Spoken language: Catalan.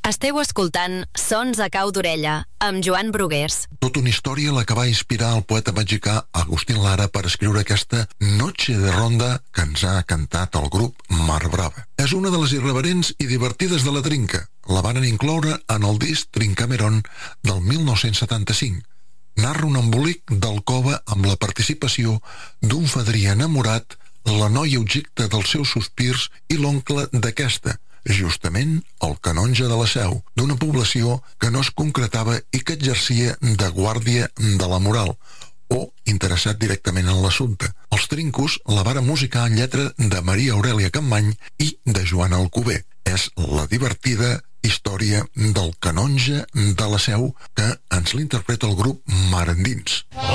Esteu escoltant Sons a cau d'orella, amb Joan Brugués. Tota una història la que va inspirar el poeta mexicà Agustín Lara per escriure aquesta Noche de Ronda que ens ha cantat el grup Mar Brava. És una de les irreverents i divertides de la trinca. La van incloure en el disc Trincamerón del 1975. Narra un embolic d'alcova amb la participació d'un fadrí enamorat, la noia objecte dels seus sospirs i l'oncle d'aquesta, justament el canonge de la Seu, d'una població que no es concretava i que exercia de guàrdia de la moral, o interessat directament en l'assumpte. Els Trincos la varen musicar en lletra de Maria Aurèlia Campmany i de Joan Alcover. És la divertida història del canonge de la Seu que ens l'interpreta el grup Mar Endins.